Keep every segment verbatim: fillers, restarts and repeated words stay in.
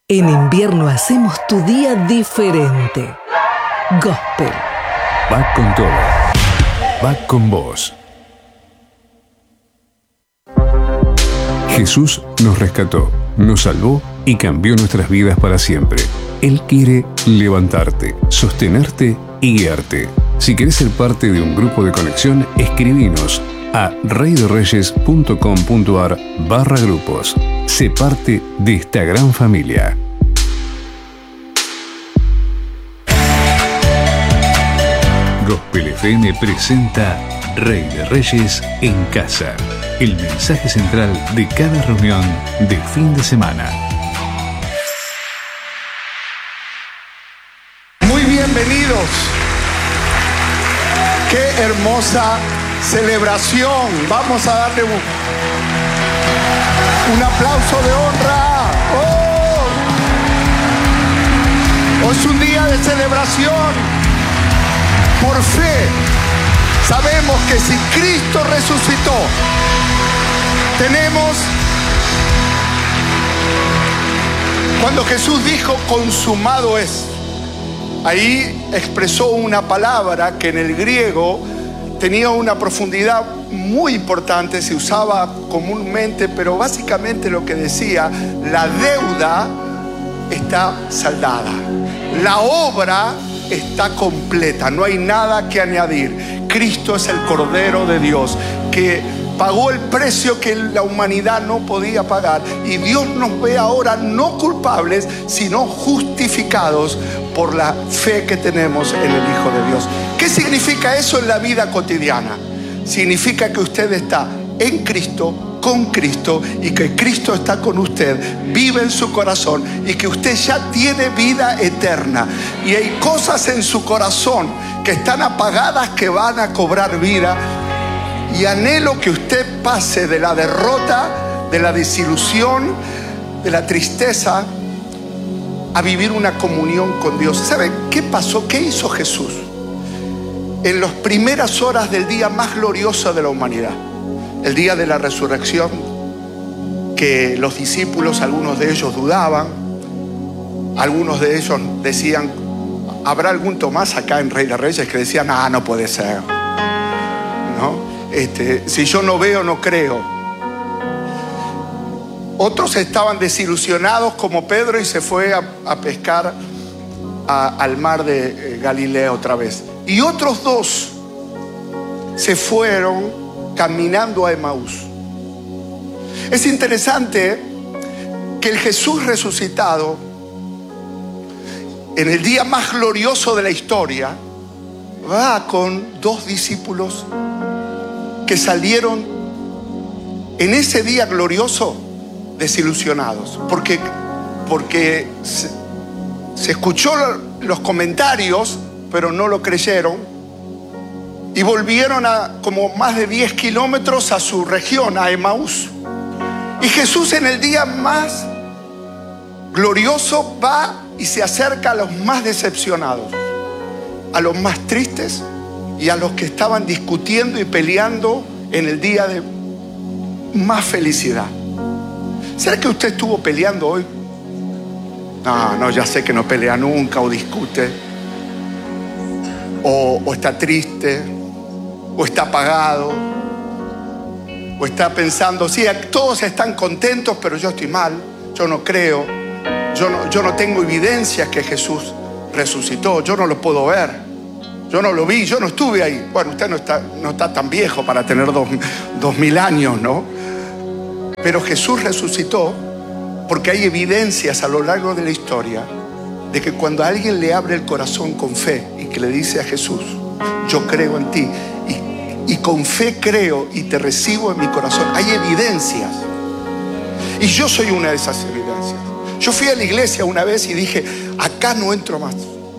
En invierno hacemos tu día diferente. Gospel. Va con todo. Va con vos. Jesús nos rescató, nos salvó y cambió nuestras vidas para siempre. Él quiere levantarte, sostenerte y guiarte. Si querés ser parte de un grupo de conexión, escribinos a reydereyes.com.ar barra grupos. Sé parte de esta gran familia. Gospel F M presenta Rey de Reyes en Casa, el mensaje central de cada reunión de fin de semana. Muy bienvenidos. Qué hermosa celebración. Vamos a darle un, un aplauso de honra. ¡Oh! Hoy es un día de celebración. Por fe, sabemos que si Cristo resucitó, tenemos, cuando Jesús dijo consumado es, ahí expresó una palabra que en el griego tenía una profundidad muy importante, se usaba comúnmente, pero básicamente lo que decía, la deuda está saldada, la obra está completa, no hay nada que añadir. Cristo es el Cordero de Dios que pagó el precio que la humanidad no podía pagar, y Dios nos ve ahora no culpables, sino justificados por la fe que tenemos en el Hijo de Dios. ¿Qué significa eso en la vida cotidiana? Significa que usted está en Cristo, con Cristo, y que Cristo está con usted, vive en su corazón, y que usted ya tiene vida eterna, y hay cosas en su corazón que están apagadas que van a cobrar vida. Y anhelo que usted pase de la derrota, de la desilusión, de la tristeza, a vivir una comunión con Dios. ¿Saben qué pasó? ¿Qué hizo Jesús? En las primeras horas del día más glorioso de la humanidad, el día de la resurrección, que los discípulos, algunos de ellos dudaban, algunos de ellos decían, ¿habrá algún Tomás acá en Rey de Reyes que decían, ah, no puede ser, ¿no? Este, si yo no veo, no creo. Otros estaban desilusionados como Pedro y se fue a, a pescar a, al mar de eh, Galilea otra vez. Y otros dos se fueron caminando a Emaús. Es interesante que el Jesús resucitado, en el día más glorioso de la historia, va con dos discípulos que salieron en ese día glorioso desilusionados, porque, porque se, se escuchó los comentarios, pero no lo creyeron, y volvieron a como más de diez kilómetros a su región, a Emaús. Y Jesús, en el día más glorioso, va y se acerca a los más decepcionados, a los más tristes y a los que estaban discutiendo y peleando en el día de más felicidad. ¿Será que usted estuvo peleando hoy? No, no, ya sé que no pelea nunca, o discute, o, o está triste, o está apagado, o está pensando, sí, todos están contentos, pero yo estoy mal, yo no creo, yo no, yo no tengo evidencias que Jesús resucitó, yo no lo puedo ver, yo no lo vi, yo no estuve ahí. Bueno, usted no está, no está tan viejo para tener dos, dos mil años, ¿no? Pero Jesús resucitó porque hay evidencias a lo largo de la historia de que cuando alguien le abre el corazón con fe y que le dice a Jesús, yo creo en ti, y, y con fe creo y te recibo en mi corazón, hay evidencias. Y yo soy una de esas evidencias. Yo fui a la iglesia una vez y dije, acá no entro más.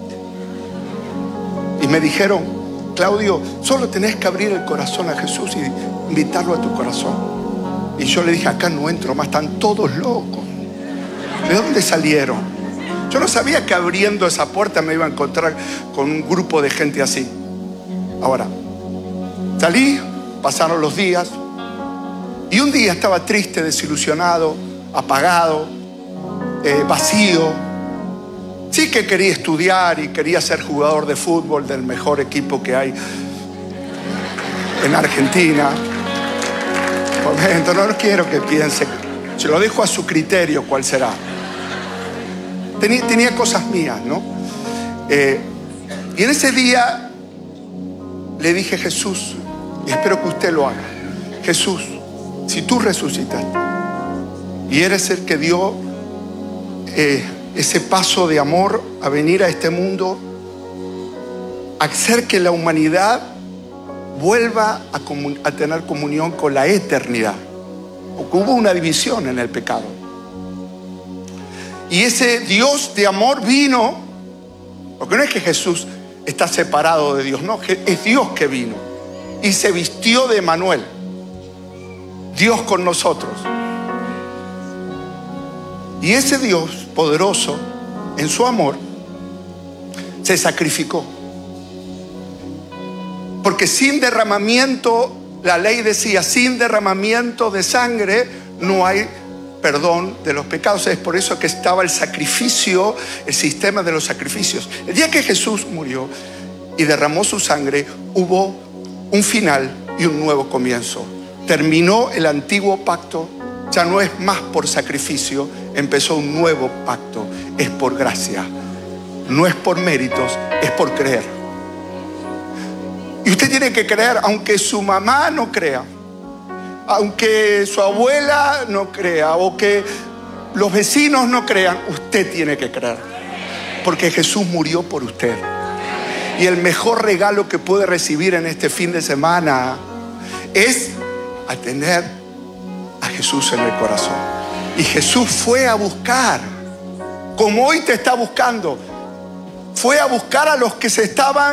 Y me dijeron, Claudio, solo tenés que abrir el corazón a Jesús y invitarlo a tu corazón. Y yo le dije, acá no entro más, están todos locos. ¿De dónde salieron? Yo no sabía que abriendo esa puerta me iba a encontrar con un grupo de gente así. Ahora, salí, pasaron los días, y un día estaba triste, desilusionado, apagado, eh, vacío. Sí que quería estudiar y quería ser jugador de fútbol del mejor equipo que hay en Argentina. Por momento, no quiero que piense, se lo dejo a su criterio cuál será. Tenía, tenía cosas mías, ¿no? Eh, y en ese día le dije: Jesús, y espero que usted lo haga, Jesús, si tú resucitaste y eres el que dio eh, ese paso de amor a venir a este mundo, a hacer que la humanidad vuelva a, comun- a tener comunión con la eternidad, porque hubo una división en el pecado. Y ese Dios de amor vino, porque no es que Jesús está separado de Dios, no, es Dios que vino y se vistió de Emanuel, Dios con nosotros. Y ese Dios poderoso, en su amor, se sacrificó. Porque sin derramamiento, la ley decía, sin derramamiento de sangre no hay perdón de los pecados. Es por eso que estaba el sacrificio, el sistema de los sacrificios. El día que Jesús murió y derramó su sangre, hubo un final y un nuevo comienzo. Terminó el antiguo pacto, ya no es más por sacrificio, empezó un nuevo pacto. Es por gracia, no es por méritos, es por creer. Y usted tiene que creer, aunque su mamá no crea, aunque su abuela no crea, o que los vecinos no crean, usted tiene que creer, porque Jesús murió por usted. Y el mejor regalo que puede recibir en este fin de semana es a tener a Jesús en el corazón. Y Jesús fue a buscar, como hoy te está buscando, fue a buscar a los que se estaban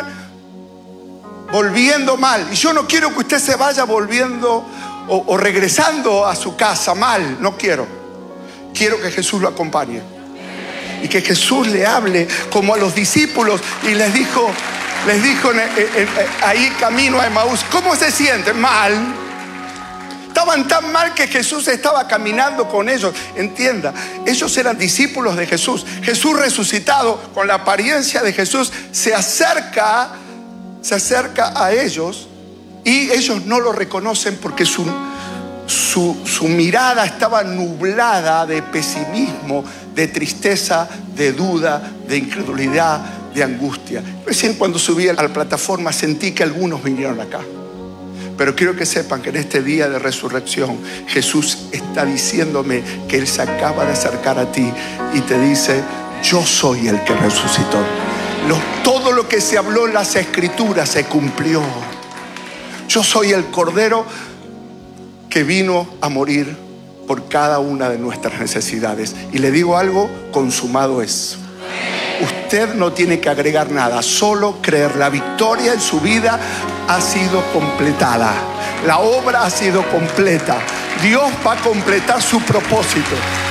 volviendo mal. Y yo no quiero que usted se vaya volviendo o, o regresando a su casa mal, no quiero. Quiero que Jesús lo acompañe y que Jesús le hable como a los discípulos y les dijo, les dijo en, en, en, ahí camino a Emaús, ¿cómo se sienten? Mal. Estaban tan mal que Jesús estaba caminando con ellos. Entienda, ellos eran discípulos de Jesús. Jesús resucitado, con la apariencia de Jesús, se acerca, se acerca a ellos y ellos no lo reconocen porque su, su, su mirada estaba nublada de pesimismo, de tristeza, de duda, de incredulidad, de angustia. Recién cuando subí a la plataforma sentí que algunos vinieron acá. Pero quiero que sepan que en este día de resurrección Jesús está diciéndome que Él se acaba de acercar a ti y te dice: yo soy el que resucitó. Lo, todo lo que se habló en las Escrituras se cumplió. Yo soy el Cordero que vino a morir por cada una de nuestras necesidades. Y le digo algo, consumado es. Usted no tiene que agregar nada, solo creer. La victoria en su vida ha sido completada. La obra ha sido completa. Dios va a completar su propósito.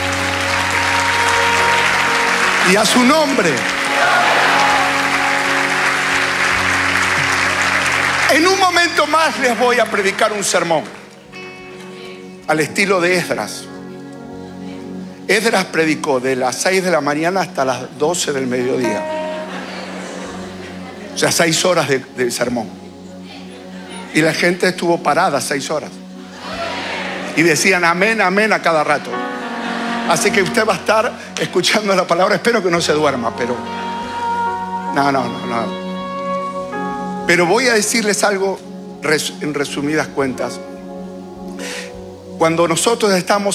Y a su nombre. En un momento más les voy a predicar un sermón al estilo de Esdras. Esdras predicó de las seis de la mañana hasta las doce del mediodía. O sea, seis horas de, de sermón. Y la gente estuvo parada seis horas. Y decían amén, amén a cada rato. Así que usted va a estar escuchando la palabra. Espero que no se duerma, pero... No, no, no, no. Pero voy a decirles algo en resumidas cuentas. Cuando nosotros estamos